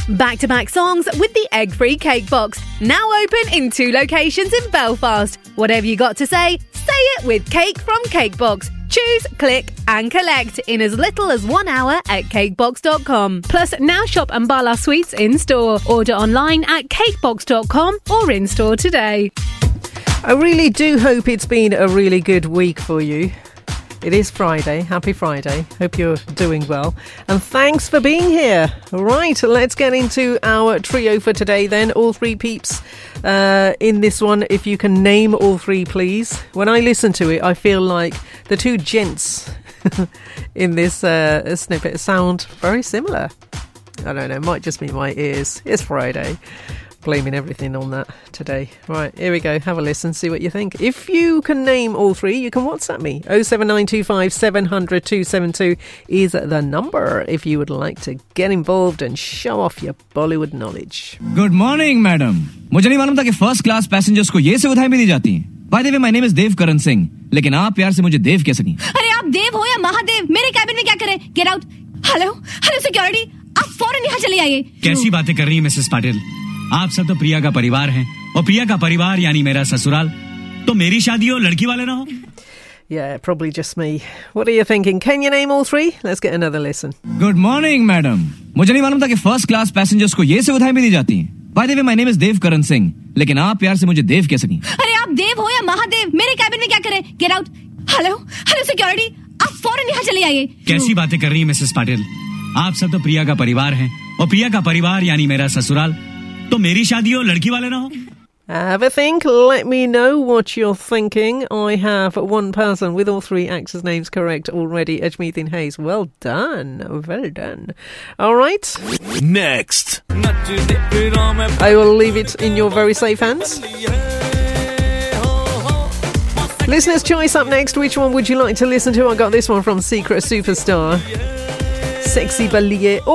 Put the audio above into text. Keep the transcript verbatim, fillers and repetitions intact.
Back-to-back songs with the egg-free cake box. Now open in two locations in Belfast. Whatever you got to say, say it with Cake from Cakebox. Choose, click and collect in as little as one hour at cakebox dot com. Plus, now shop Ambala Sweets in-store. Order online at cakebox dot com or in-store today. I really do hope it's been a really good week for you. It is Friday. Happy Friday. Hope you're doing well. And thanks for being here. Right, let's get into our trio for today then. All three peeps uh, in this one. If you can name all three, please. When I listen to it, I feel like the two gents in this uh, snippet sound very similar. I don't know. It might just be my ears. It's Friday. Blaming everything on that today. Right, here we go. Have a listen, see what you think. If you can name all three, you can WhatsApp me. oh seven nine two five seven hundred two seven two is the number if you would like to get involved and show off your Bollywood knowledge. Good morning, madam. मुझे नहीं मालूम था कि first class passengers को ये सुविधाएं भी दी जाती हैं. By the way, my name is Dev Karan Singh. लेकिन आप प्यार से मुझे देव कह सकें. अरे आप देव हो या महादेव, मेरे कैबिन में क्या करें? Get out. Hello, hello security. आप फौरन यहाँ चले आइए. कैसी बातें कर रही हैं मिसेस पाटिल? आप सब तो प्रिया का परिवार हैं और प्रिया का परिवार यानी मेरा ससुराल. तो मेरी शादी हो लड़की वाले ना हो. Yeah, probably just me. What are you thinking? Can you name all three? Let's get another listen. Good morning, madam. मुझे नहीं मालूम था कि फर्स्ट क्लास पैसेंजर्स को ये सुविधाएं भी दी जाती हैं. By the way, my name is Dev Karan Singh. लेकिन आप प्यार से मुझे देव कह सकें. अरे आप देव हो या महादेव, मेरे कैबिन में क्या करें? Get out. Hello, hello security. आप फौरन यहाँ चले आइए. कैसी बातें कर रही हैं मिसेस पाटिल? आप सब तो प्रिया का परिवार हैं और प्रिया का परिवार यानी मेरा ससुराल. तो मेरी शादी हो लड़की वाले ना हो. Have a think. Let me know what you're thinking. I have one person with all three actors' names correct already. Ajmeedin Hayes. Well done. Well done. All right. Next. I will leave it in your very safe hands. Listener's choice up next. Which one would you like to listen to? I got this one from Secret Superstar. Sexy Baliye.